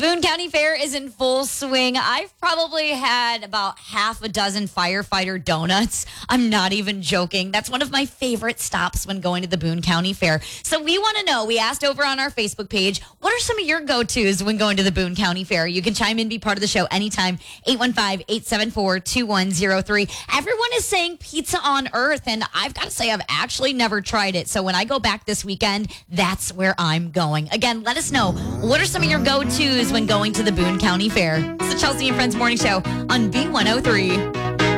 Boone County Fair is in full swing. I've probably had about half a dozen firefighter donuts. I'm not even joking. That's one of my favorite stops when going to the Boone County Fair. So we want to know, we asked over on our Facebook page, what are some of your go-tos when going to the Boone County Fair? You can chime in, be part of the show anytime, 815-874-2103. Everyone is saying Pizza on Earth, and I've got to say I've actually never tried it. So when I go back this weekend, that's where I'm going. Again, let us know, what are some of your go-tos when going to the Boone County Fair? It's the Chelsea and Friends Morning Show on B103.